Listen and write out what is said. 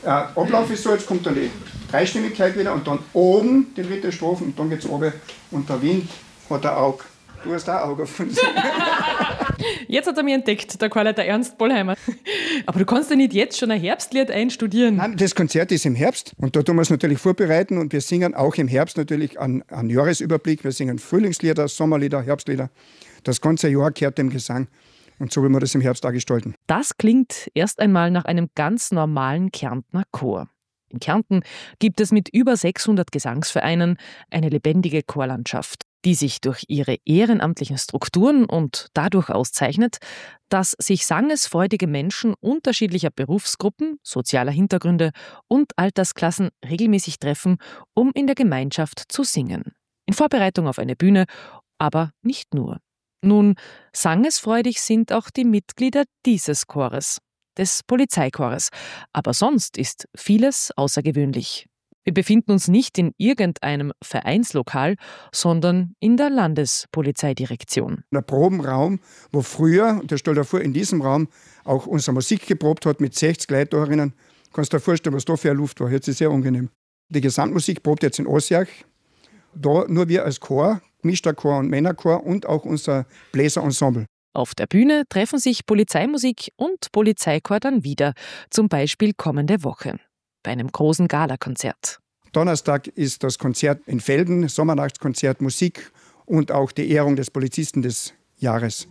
Ablauf ist so, jetzt kommt dann die Dreistimmigkeit wieder und dann oben die dritte Strophe und dann geht's runter und der Wind hat ein Auge. Du hast auch ein Auge auf uns. Jetzt hat er mich entdeckt, der Karl, der Ernst Bollheimer. Aber du kannst ja nicht jetzt schon ein Herbstlied einstudieren. Nein, das Konzert ist im Herbst und da tun wir es natürlich vorbereiten und wir singen auch im Herbst natürlich einen Jahresüberblick. Wir singen Frühlingslieder, Sommerlieder, Herbstlieder. Das ganze Jahr gehört dem Gesang und so will man das im Herbst auch gestalten. Das klingt erst einmal nach einem ganz normalen Kärntner Chor. In Kärnten gibt es mit über 600 Gesangsvereinen eine lebendige Chorlandschaft, die sich durch ihre ehrenamtlichen Strukturen und dadurch auszeichnet, dass sich sangesfreudige Menschen unterschiedlicher Berufsgruppen, sozialer Hintergründe und Altersklassen regelmäßig treffen, um in der Gemeinschaft zu singen. In Vorbereitung auf eine Bühne, aber nicht nur. Nun, sangesfreudig sind auch die Mitglieder dieses Chores, des Polizeichores. Aber sonst ist vieles außergewöhnlich. Wir befinden uns nicht in irgendeinem Vereinslokal, sondern in der Landespolizeidirektion. Der Probenraum, wo früher, und das stellt dir vor, in diesem Raum auch unsere Musik geprobt hat mit 60 Leuten da drinnen. Kannst dir vorstellen, was da für eine Luft war. Jetzt ist es sehr angenehm. Die Gesamtmusik probt jetzt in Ossiach. Da nur wir als Chor, gemischter Chor und Männerchor und auch unser Bläserensemble. Auf der Bühne treffen sich Polizeimusik und Polizeichor dann wieder, zum Beispiel kommende Woche, bei einem großen Galakonzert. Donnerstag ist das Konzert in Velden, Sommernachtskonzert, Musik und auch die Ehrung des Polizisten des Jahres.